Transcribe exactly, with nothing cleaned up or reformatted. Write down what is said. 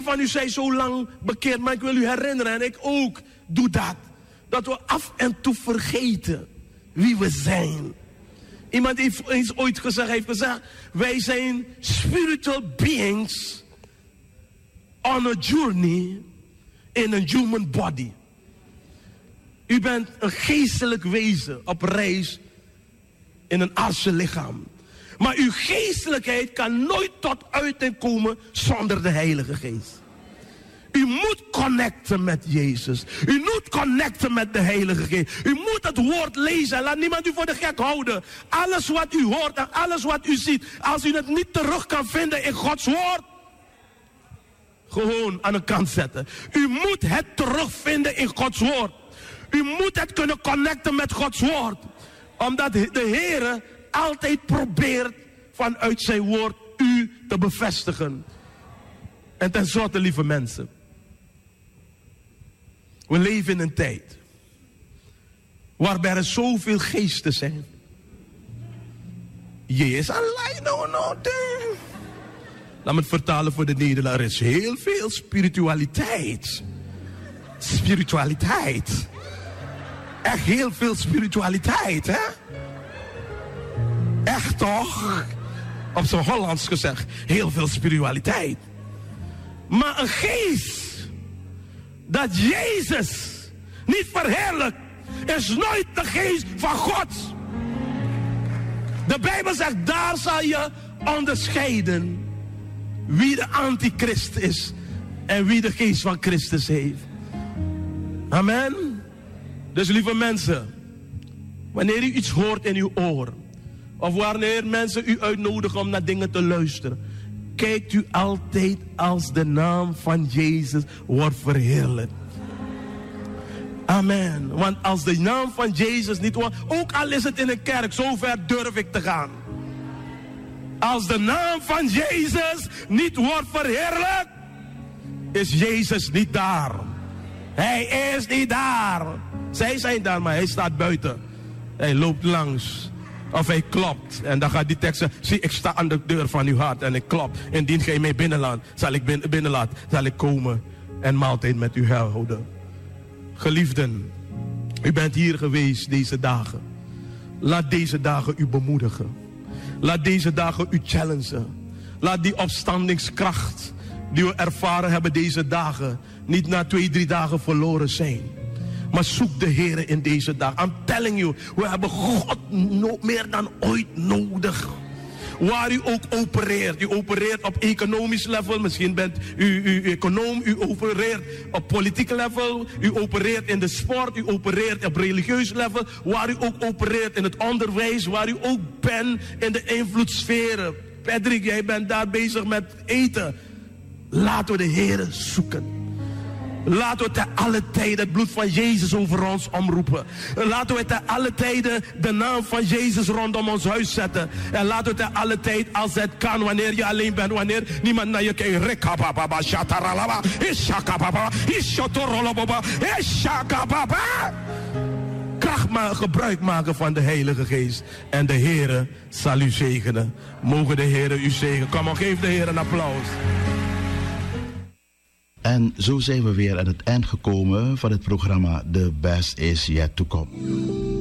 van u zijn zo lang bekeerd, maar ik wil u herinneren, en ik ook doe dat. Dat we af en toe vergeten wie we zijn. Iemand heeft eens ooit gezegd, heeft gezegd, wij zijn spiritual beings on a journey in a human body. U bent een geestelijk wezen op reis in een aardse lichaam. Maar uw geestelijkheid kan nooit tot uiting komen zonder de Heilige Geest. U moet connecten met Jezus. U moet connecten met de Heilige Geest. U moet het woord lezen. Laat niemand u voor de gek houden. Alles wat u hoort en alles wat u ziet, als u het niet terug kan vinden in Gods woord, gewoon aan de kant zetten. U moet het terugvinden in Gods woord. U moet het kunnen connecten met Gods woord. Omdat de Heer altijd probeert vanuit zijn woord u te bevestigen. En tenslotte, lieve mensen. We leven in een tijd waarbij er zoveel geesten zijn. Yes, I know nothing. Laat me het vertalen voor de Nederlander. Er is heel veel spiritualiteit. Spiritualiteit. Echt heel veel spiritualiteit, hè? Echt toch? Op zo'n Hollands gezegd. Heel veel spiritualiteit. Maar een geest dat Jezus niet verheerlijkt, is nooit de geest van God. De Bijbel zegt, daar zal je onderscheiden wie de antichrist is en wie de geest van Christus heeft. Amen. Dus lieve mensen, wanneer u iets hoort in uw oor, of wanneer mensen u uitnodigen om naar dingen te luisteren, kijkt u altijd als de naam van Jezus wordt verheerlijkt. Amen. Want als de naam van Jezus niet wordt, ook al is het in een kerk, zover durf ik te gaan. Als de naam van Jezus niet wordt verheerlijkt, is Jezus niet daar. Hij is niet daar. Zij zijn daar, maar hij staat buiten. Hij loopt langs. Of hij klopt. En dan gaat die tekst zeggen, zie, ik sta aan de deur van uw hart en ik klop. Indien gij mij binnenlaat, zal ik binnen, binnenlaat, zal ik komen en maaltijd met u houden. Geliefden, u bent hier geweest deze dagen. Laat deze dagen u bemoedigen. Laat deze dagen u challengen. Laat die opstandingskracht die we ervaren hebben deze dagen niet na twee, drie dagen verloren zijn. Maar zoek de Heer in deze dag. I'm telling you, we hebben God no, meer dan ooit nodig. Waar u ook opereert. U opereert op economisch level. Misschien bent u, u econoom. U opereert op politiek level. U opereert in de sport. U opereert op religieus level. Waar u ook opereert in het onderwijs. Waar u ook bent in de invloedssferen. Patrick, jij bent daar bezig met eten. Laten we de Heer zoeken. Laten we te alle tijden het bloed van Jezus over ons omroepen. Laten we te alle tijden de naam van Jezus rondom ons huis zetten. En laten we te alle tijd, als het kan, wanneer je alleen bent, wanneer niemand naar je kijkt. Kracht maken, gebruik maken van de Heilige Geest. En de Heere zal u zegenen. Mogen de Heere u zegenen. Kom maar, geef de Heer een applaus. En zo zijn we weer aan het eind gekomen van het programma The Best Is Yet To Come.